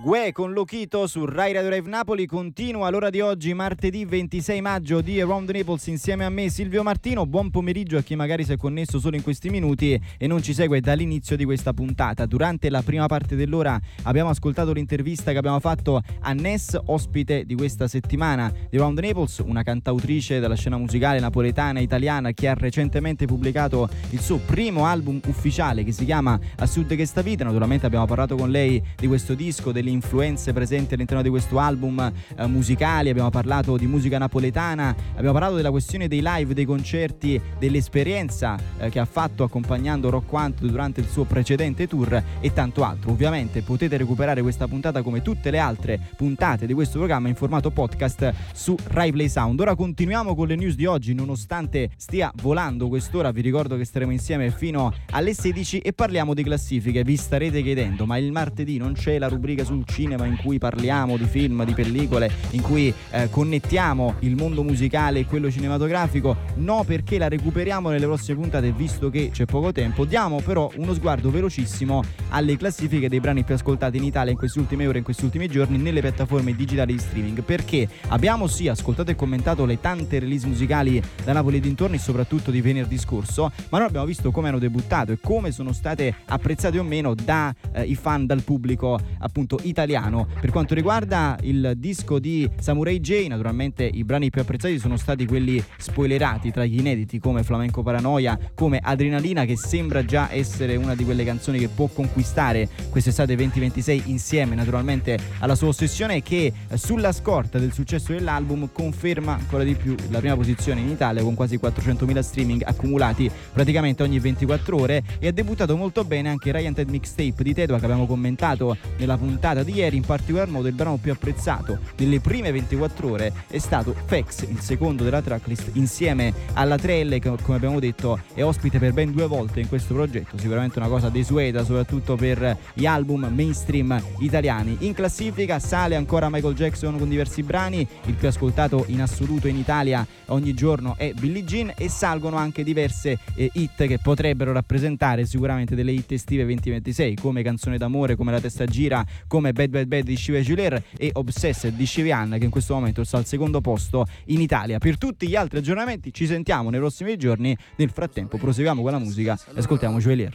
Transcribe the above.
Gue con Lochito su Rai Radio Live Napoli. Continua l'ora di oggi, martedì 26 maggio, di Around the Naples insieme a me Silvio Martino. Buon pomeriggio a chi magari si è connesso solo in questi minuti e non ci segue dall'inizio di questa puntata. Durante la prima parte dell'ora abbiamo ascoltato l'intervista che abbiamo fatto a Ness, ospite di questa settimana di Around the Naples, una cantautrice della scena musicale napoletana e italiana che ha recentemente pubblicato il suo primo album ufficiale che si chiama A Sud che sta vita. Naturalmente abbiamo parlato con lei di questo disco, delle influenze presenti all'interno di questo album musicali, abbiamo parlato di musica napoletana, abbiamo parlato della questione dei live, dei concerti, dell'esperienza che ha fatto accompagnando Rock Quanto durante il suo precedente tour e tanto altro. Ovviamente potete recuperare questa puntata come tutte le altre puntate di questo programma in formato podcast su Rai Play Sound. Ora continuiamo con le news di oggi, nonostante stia volando quest'ora. Vi ricordo che staremo insieme fino alle 16 e parliamo di classifiche. Vi starete chiedendo, ma il martedì non c'è la rubrica sul cinema in cui parliamo di film, di pellicole, in cui connettiamo il mondo musicale e quello cinematografico? No, perché la recuperiamo nelle prossime puntate, visto che c'è poco tempo. Diamo però uno sguardo velocissimo alle classifiche dei brani più ascoltati in Italia in queste ultime ore, in questi ultimi giorni, nelle piattaforme digitali di streaming, perché abbiamo sì ascoltato e commentato le tante release musicali da Napoli e dintorni, soprattutto di venerdì scorso, ma noi abbiamo visto come hanno debuttato e come sono state apprezzate o meno dai fan, dal pubblico appunto italiano. Per quanto riguarda il disco di Samurai J, naturalmente i brani più apprezzati sono stati quelli spoilerati tra gli inediti, come Flamenco Paranoia, come Adrenalina, che sembra già essere una di quelle canzoni che può conquistare quest'estate 2026 insieme naturalmente alla sua ossessione, che sulla scorta del successo dell'album conferma ancora di più la prima posizione in Italia con quasi 400.000 streaming accumulati praticamente ogni 24 ore. E ha debuttato molto bene anche Ryan Ted Mixtape di Tedua, che abbiamo commentato nella puntata di ieri. In particolar modo il brano più apprezzato delle prime 24 ore è stato Fex, il secondo della tracklist, insieme alla Trelle, che come abbiamo detto è ospite per ben 2 volte in questo progetto. Sicuramente una cosa desueta soprattutto per gli album mainstream italiani. In classifica sale ancora Michael Jackson con diversi brani, il più ascoltato in assoluto in Italia ogni giorno è Billie Jean, e salgono anche diverse hit che potrebbero rappresentare sicuramente delle hit estive 2026, come Canzone d'amore, come La testa gira, come Bad Bad Bad di Shiva Juler e Obsessed di Shivian, che in questo momento sta al secondo posto in Italia. Per tutti gli altri aggiornamenti ci sentiamo nei prossimi giorni. Nel frattempo proseguiamo con la musica e ascoltiamo Juelier.